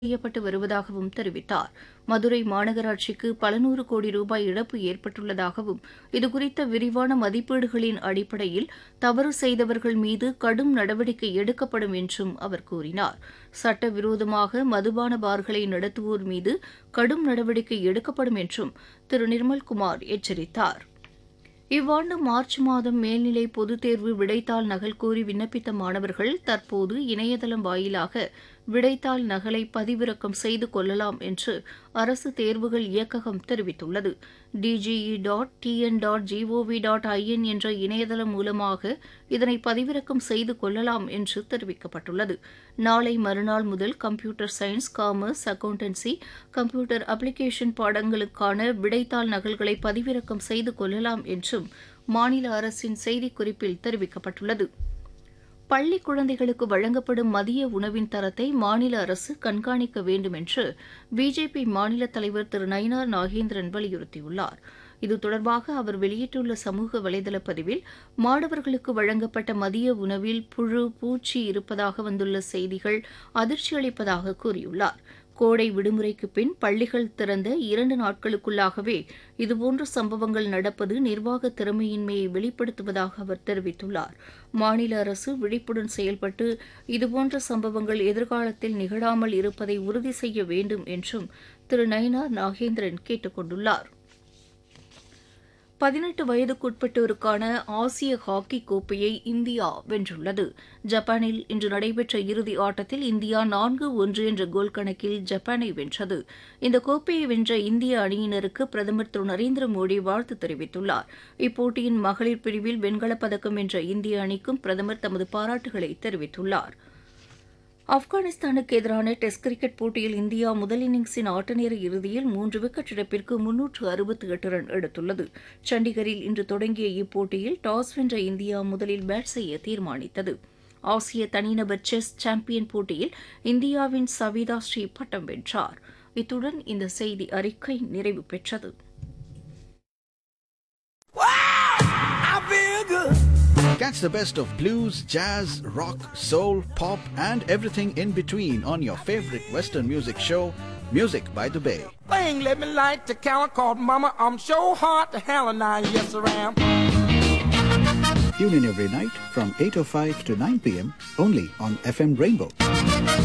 செய்யப்பட்டு வருவதாகவும் தெரிவித்தார். மதுரை மாநகராட்சிக்கு பல நூறு கோடி ரூபாய் இழப்பு ஏற்பட்டுள்ளதாகவும் இதுகுறித்த விரிவான மதிப்பீடுகளின் அடிப்படையில் தவறு செய்தவர்கள் மீது கடும் நடவடிக்கை எடுக்கப்படும் என்றும் அவர் கூறினார். சட்டவிரோதமாக மதுபான பார்களை நடத்துவோர் மீது கடும் நடவடிக்கை எடுக்கப்படும் என்றும் திரு நிர்மல்குமார் எச்சரித்தார். இவ்வாண்டு மார்ச் மாதம் மேல்நிலை பொதுத் தேர்வு விடைத்தாள் நகல் கோரி விண்ணப்பித்த மாணவர்கள் தற்போது இணையதளம் வாயிலாக விடைத்தாள் நகலை பதிவிறக்கம் செய்து கொள்ளலாம் என்று அரசு தேர்வுகள் இயக்ககம் தெரிவித்துள்ளது. dge.tn.gov.in என்ற இணையதளம் மூலமாக இதனை பதிவிறக்கம் செய்து கொள்ளலாம் என்று தெரிவிக்கப்பட்டுள்ளது. நாளை மறுநாள் முதல் computer science, commerce, accountancy, computer application பாடங்களுக்கான விடைத்தாள் நகல்களை பதிவிறக்கம் செய்து கொள்ளலாம் என்றும் மாநில அரசின் செய்திக்குறிப்பில் தெரிவிக்கப்பட்டுள்ளது. பள்ளி குழந்தைகளுக்கு வழங்கப்படும் மதிய உணவின் தரத்தை மாநில அரசு கண்காணிக்க வேண்டும் என்று பிஜேபி மாநில தலைவர் திரு நயினார் நாகேந்திரன் வலியுறுத்தியுள்ளார். இது தொடர்பாக அவர் வெளியிட்டுள்ள சமூக வலைதள பதிவில் மாணவர்களுக்கு வழங்கப்பட்ட மதிய உணவில் புழு, பூச்சி இருப்பதாக வந்துள்ள செய்திகள் அதிர்ச்சி அளிப்பதாக கூறியுள்ளார். கோடை விடுமுறைக்கு பின் பள்ளிகள் திறந்த 2 நாட்களுக்குள்ளாகவே இதுபோன்ற சம்பவங்கள் நடப்பது நிர்வாக திறமையின்மையை வெளிப்படுத்துவதாக அவர் தெரிவித்துள்ளார். மாநில அரசு விழிப்புடன் செயல்பட்டு இதுபோன்ற சம்பவங்கள் எதிர்காலத்தில் நிகழாமல் இருப்பதை உறுதி செய்ய வேண்டும் என்றும் திரு நயினார் நாகேந்திரன் கேட்டுக் கொண்டுள்ளார். 18 வயதுக்குட்பட்டோருக்கான ஆசிய ஹாக்கி கோப்பையை இந்தியா வென்றுள்ளது. ஜப்பானில் இன்று நடைபெற்ற இறுதி ஆட்டத்தில் இந்தியா 4-1 என்ற கோல் கணக்கில் ஜப்பானை வென்றது. இந்த கோப்பையை வென்ற இந்திய அணியினருக்கு பிரதமர் திரு நரேந்திர மோடி வாழ்த்து தெரிவித்துள்ளார். இப்போட்டியின் மகளிர் பிரிவில் வெண்கலப் பதக்கம் வென்ற இந்திய அணிக்கும் பிரதமர் தமது பாராட்டுகளை தெரிவித்துள்ளார். ஆப்கானிஸ்தானுக்கு எதிரான டெஸ்ட் கிரிக்கெட் போட்டியில் இந்தியா முதல் இன்னிங்ஸின் ஆட்டநேர இறுதியில் 3 விக்கெட் இழப்பிற்கு 368 ரன் எடுத்துள்ளது. சண்டிகரில் இன்று தொடங்கிய இப்போட்டியில் டாஸ் வென்ற இந்தியா முதலில் பேட் செய்ய தீர்மானித்தது. ஆசிய தனிநபர் செஸ் சாம்பியன் போட்டியில் இந்தியாவின் சவிதா ஸ்ரீ பட்டம் வென்றார். இத்துடன் இந்த செய்தி அறிக்கை நிறைவு பெற்றது. Catch the best of blues, jazz, rock, soul, pop, and everything in between on your favorite Western music show, Music by the Bay. Thing let me light the counter called Mama. I'm so hot to hell and I yes I am. Tune in every night from 8:05 to 9 p.m. only on FM Rainbow.